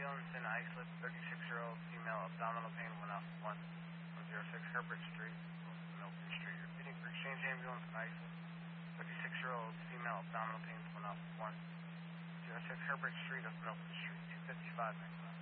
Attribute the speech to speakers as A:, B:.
A: ambulance in Islip, 36-year-old female abdominal pain went off 106 Herbert Street, Milton Street. Repeating for exchange ambulance in Islip, 36-year-old female abdominal pain went off 106 Herbert Street of Milton Street, 255 Maxwell.